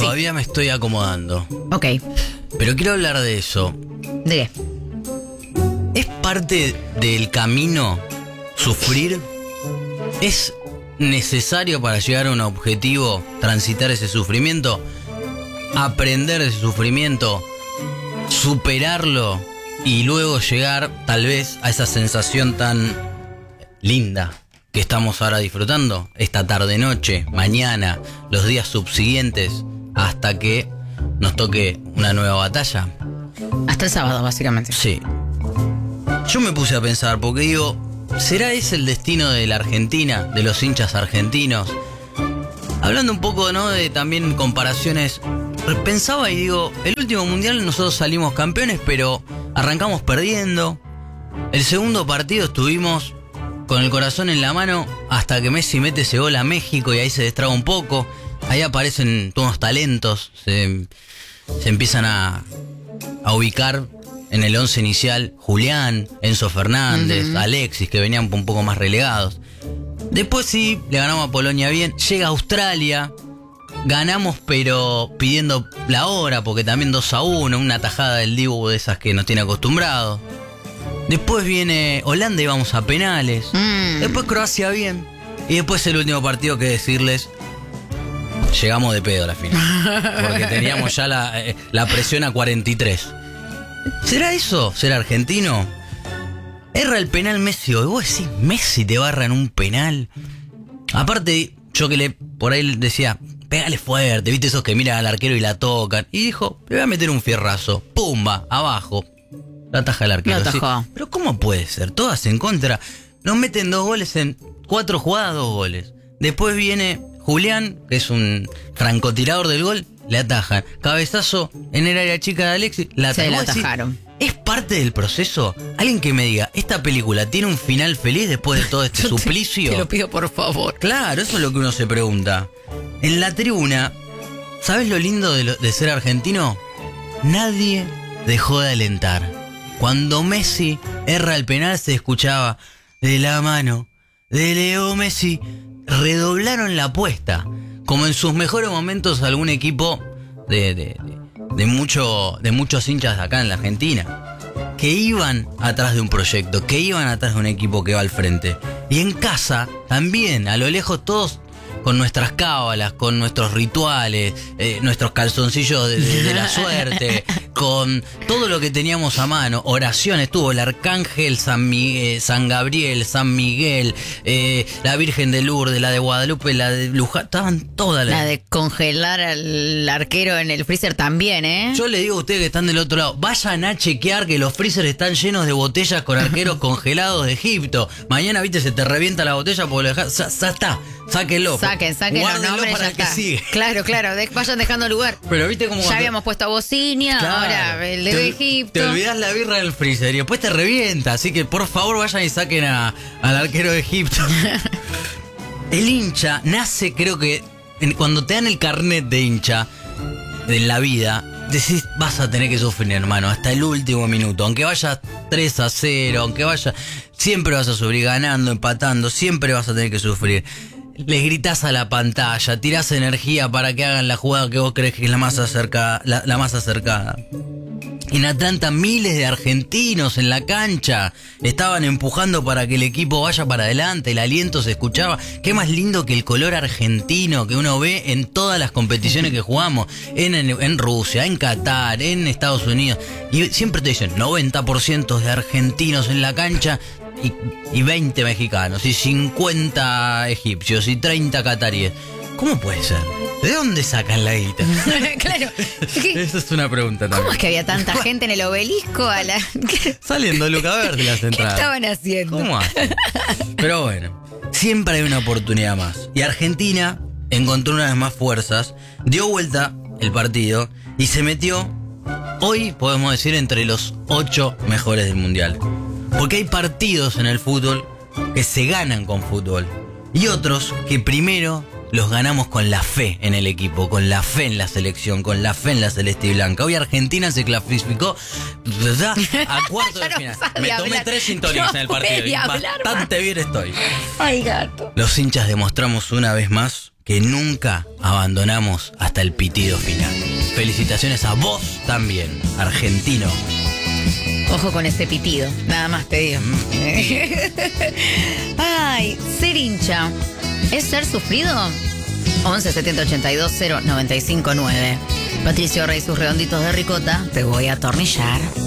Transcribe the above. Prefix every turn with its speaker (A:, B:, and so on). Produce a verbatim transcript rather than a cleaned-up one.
A: Todavía me estoy acomodando.
B: Ok.
A: Pero quiero hablar de eso.
B: ¿De qué?
A: ¿Es parte del camino sufrir? ¿Es necesario para llegar a un objetivo transitar ese sufrimiento? ¿Aprender ese sufrimiento? ¿Superarlo? Y luego llegar tal vez a esa sensación tan linda que estamos ahora disfrutando. Esta tarde, noche, mañana, los días subsiguientes, hasta que nos toque una nueva batalla.
B: Hasta el sábado, básicamente.
A: Sí. Yo me puse a pensar, porque digo, ¿será ese el destino de la Argentina, de los hinchas argentinos? Hablando un poco, ¿no?, de también comparaciones, pensaba y digo, el último mundial nosotros salimos campeones, pero arrancamos perdiendo. El segundo partido estuvimos con el corazón en la mano hasta que Messi mete ese gol a México y ahí se destraba un poco. Ahí aparecen todos los talentos, se, se empiezan a, a ubicar en el once inicial Julián, Enzo Fernández, uh-huh. Alexis, que venían un poco más relegados. Después sí, le ganamos a Polonia bien, llega Australia, ganamos pero pidiendo la hora, porque también dos a uno, una tajada del Dibu de esas que nos tiene acostumbrados. Después viene Holanda y vamos a penales. Mm. Después Croacia bien. Y después el último partido, que decirles, llegamos de pedo a la final. Porque teníamos ya la, la presión a cuarenta y tres. ¿Será eso? ¿Será argentino? Erra el penal Messi. Y vos decís, Messi te barra en un penal. Aparte, yo que le por ahí decía, pégale fuerte, viste esos que miran al arquero y la tocan. Y dijo, le voy a meter un fierrazo. Pumba, abajo. La ataja el arquero.
B: La atajó.
A: Sí. Pero ¿cómo puede ser? Todas en contra. Nos meten dos goles en cuatro jugadas, dos goles. Después viene Julián, que es un francotirador del gol, le atajan. Cabezazo en el área chica de Alexis, la
B: Se la
A: decir,
B: atajaron.
A: ¿es parte del proceso? Alguien que me diga, ¿esta película tiene un final feliz después de todo este
B: Yo
A: suplicio?
B: Te, te lo pido por favor.
A: Claro, eso es lo que uno se pregunta. En la tribuna, ¿sabes lo lindo de, lo, de ser argentino? Nadie dejó de alentar. Cuando Messi erra el penal se escuchaba de la mano de Leo Messi. Redoblaron la apuesta. Como en sus mejores momentos algún equipo de, de, de, de, mucho, de muchos hinchas de acá en la Argentina. Que iban atrás de un proyecto, que iban atrás de un equipo que va al frente. Y en casa también, a lo lejos todos con nuestras cábalas, con nuestros rituales, eh, nuestros calzoncillos de, de, de la suerte, con todo lo que teníamos a mano, oraciones, tuvo el Arcángel, San Miguel, San Gabriel, San Miguel, eh, la Virgen de Lourdes, la de Guadalupe, la de Luján, estaban todas las...
B: La de congelar al arquero en el freezer también, ¿eh?
A: Yo le digo a ustedes que están del otro lado, vayan a chequear que los freezers están llenos de botellas con arqueros congelados de Egipto. Mañana, viste, se te revienta la botella porque lo dejás, ya, ya está, sáquenlo.
B: Saquen, saquen los nombres,
A: para
B: ya
A: el que
B: está.
A: sigue.
B: Claro, claro, de, vayan dejando lugar.
A: Pero viste como
B: ya
A: cuando...
B: habíamos puesto a Bosnia, claro, ahora el de
A: te,
B: Egipto.
A: Te olvidás la birra del freezer y después te revienta. Así que por favor vayan y saquen a, al arquero de Egipto. El hincha nace, creo que en, cuando te dan el carnet de hincha de la vida, decís, vas a tener que sufrir, hermano, hasta el último minuto. Aunque vaya tres a cero, aunque vaya, siempre vas a sufrir, ganando, empatando, siempre vas a tener que sufrir. Les gritás a la pantalla, tirás energía para que hagan la jugada que vos crees que es la más acercada, la, la más acercada. En Atlanta miles de argentinos en la cancha estaban empujando para que el equipo vaya para adelante, el aliento se escuchaba. Qué más lindo que el color argentino que uno ve en todas las competiciones que jugamos, en, en, en Rusia, en Qatar, en Estados Unidos. Y siempre te dicen noventa por ciento de argentinos en la cancha. Y, y veinte mexicanos, y cincuenta egipcios, y treinta cataríes. ¿Cómo puede ser? ¿De dónde sacan la guita?
B: Claro.
A: Esa es una pregunta también.
B: ¿Cómo es que había tanta gente en el obelisco? A la...
A: Saliendo Luca Verde las entradas.
B: ¿Qué estaban haciendo?
A: ¿Cómo hacen? Pero bueno, siempre hay una oportunidad más. Y Argentina encontró una vez más fuerzas, dio vuelta el partido y se metió, hoy podemos decir, entre los ocho mejores del mundial. Porque hay partidos en el fútbol que se ganan con fútbol y otros que primero los ganamos con la fe en el equipo, con la fe en la selección, con la fe en la celeste y blanca. Hoy Argentina se clasificó ¿verdad? a cuarto de final.
B: No
A: Me tomé
B: hablar.
A: tres sintonías
B: No
A: en el partido y
B: hablar,
A: bastante
B: más.
A: bien estoy.
B: Ay, gato.
A: Los hinchas demostramos una vez más que nunca abandonamos hasta el pitido final. Felicitaciones a vos también, argentino.
B: Ojo con ese pitido, nada más te digo. Ay, ser hincha, ¿es ser sufrido? once setenta ochenta y dos cero noventa y cinco nueve. Patricio Rey, sus redonditos de ricota, te voy a atornillar.